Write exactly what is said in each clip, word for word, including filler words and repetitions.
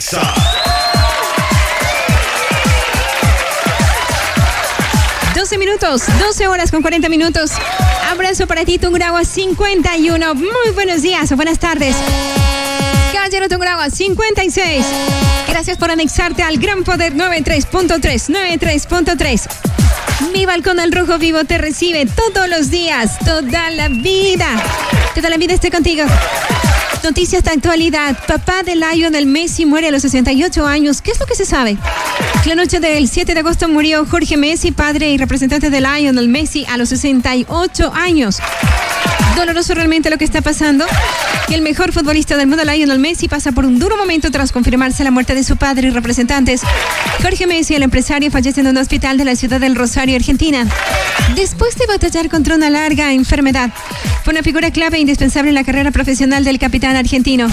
Exa. doce minutos, doce horas con cuarenta minutos. Abrazo para ti, Tungurahua cincuenta y uno. Muy buenos días o buenas tardes. Caballero Tungurahua cincuenta y seis. Gracias por anexarte al Gran Poder noventa y tres punto tres, noventa y tres punto tres. Mi balcón al rojo vivo te recibe todos los días, toda la vida. Toda la vida esté contigo. Noticias de actualidad. Papá de Lionel Messi muere a los sesenta y ocho años. ¿Qué es lo que se sabe? La noche del siete de agosto murió Jorge Messi, padre y representante de Lionel Messi, a los sesenta y ocho años. Doloroso realmente lo que está pasando. Y el mejor futbolista del mundo, Lionel Messi, pasa por un duro momento tras confirmarse la muerte de su padre y representantes. Jorge Messi, el empresario, fallece en un hospital de la ciudad del Rosario, Argentina, después de batallar contra una larga enfermedad. Fue una figura clave e indispensable en la carrera profesional del capitán argentino.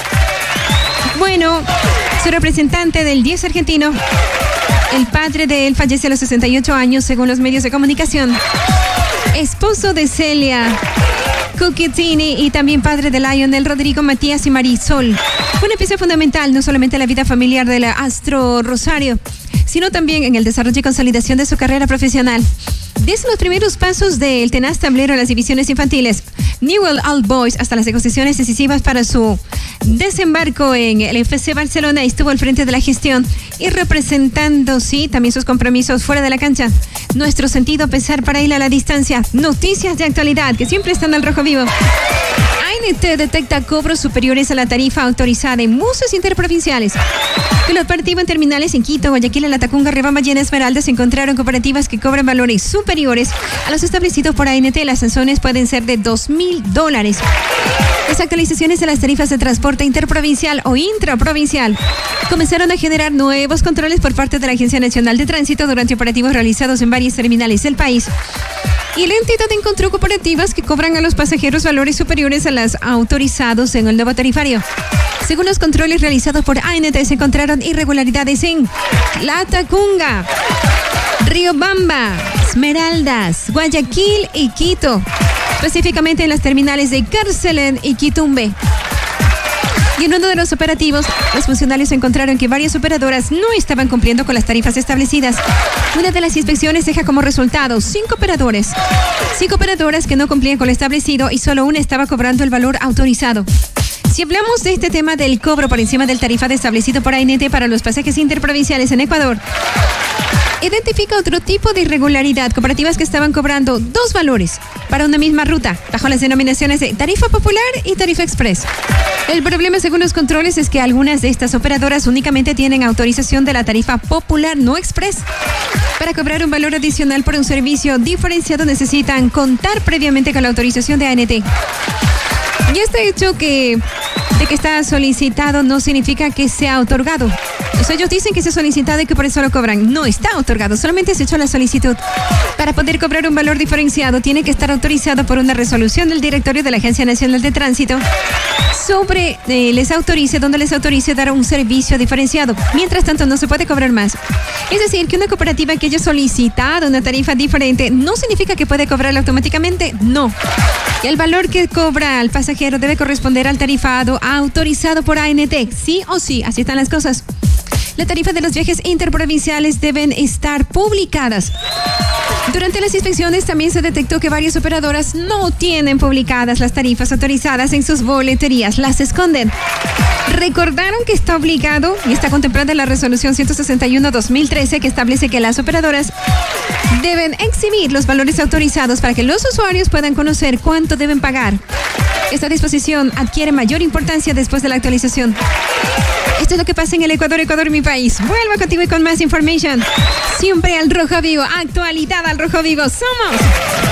Bueno, su representante del diez argentino, el padre de él, fallece a los sesenta y ocho años, según los medios de comunicación. Esposo de Celia Cucchettini y también padre de Lionel, Rodrigo, Matías y Marisol. Fue una pieza fundamental no solamente en la vida familiar del astro Rosario, sino también en el desarrollo y consolidación de su carrera profesional. Desde los primeros pasos del tenaz tablero en las divisiones infantiles, Newell's Old Boys, hasta las negociaciones decisivas para su desembarco en el F C Barcelona, estuvo al frente de la gestión y representando, sí, también sus compromisos fuera de la cancha. Nuestro sentido pesar para ir a la distancia. Noticias de actualidad que siempre están al rojo vivo. A N T detecta cobros superiores a la tarifa autorizada en buses interprovinciales. El operativo en terminales en Quito, Guayaquil, La Tacunga, Riobamba y en Esmeralda se encontraron cooperativas que cobran valores superiores a los establecidos por A N T. Las sanciones pueden ser de dos mil dólares. Las actualizaciones de las tarifas de transporte interprovincial o intraprovincial comenzaron a generar nuevos controles por parte de la Agencia Nacional de Tránsito durante operativos realizados en varias terminales del país. Y la entidad encontró cooperativas que cobran a los pasajeros valores superiores a los autorizados en el nuevo tarifario. Según los controles realizados por A N T, se encontraron irregularidades en La Tacunga, Riobamba, Esmeraldas, Guayaquil y Quito, específicamente en las terminales de Carcelén y Quitumbe. Y en uno de los operativos, los funcionarios encontraron que varias operadoras no estaban cumpliendo con las tarifas establecidas. Una de las inspecciones deja como resultado cinco operadores, cinco operadoras que no cumplían con lo establecido y solo una estaba cobrando el valor autorizado. Si hablamos de este tema del cobro por encima del tarifado establecido por A N T para los pasajes interprovinciales en Ecuador, identifica otro tipo de irregularidad, cooperativas que estaban cobrando dos valores para una misma ruta, bajo las denominaciones de tarifa popular y tarifa express. El problema, según los controles, es que algunas de estas operadoras únicamente tienen autorización de la tarifa popular, no express. Para cobrar un valor adicional por un servicio diferenciado necesitan contar previamente con la autorización de A N T. Y este hecho que, de que está solicitado no significa que sea otorgado. O sea, ellos dicen que se ha solicitado y que por eso lo cobran. No está otorgado, solamente se ha hecho la solicitud. Para poder cobrar un valor diferenciado, tiene que estar autorizado por una resolución del directorio de la Agencia Nacional de Tránsito sobre, eh, les autorice, donde les autorice dar un servicio diferenciado. Mientras tanto, no se puede cobrar más. Es decir, que una cooperativa que haya solicitado una tarifa diferente no significa que puede cobrarla automáticamente, no. Y el valor que cobra al pasajero debe corresponder al tarifado autorizado por A N T, sí o sí, así están las cosas. La tarifa de los viajes interprovinciales deben estar publicadas. Durante las inspecciones también se detectó que varias operadoras no tienen publicadas las tarifas autorizadas en sus boleterías, las esconden. Recordaron que está obligado y está contemplada en la resolución ciento sesenta y uno dos mil trece, que establece que las operadoras deben exhibir los valores autorizados para que los usuarios puedan conocer cuánto deben pagar. Esta disposición adquiere mayor importancia después de la actualización. Esto es lo que pasa en el Ecuador, Ecuador, mi país. Vuelvo contigo y con más information. Siempre al rojo vivo, actualidad al rojo vivo. Somos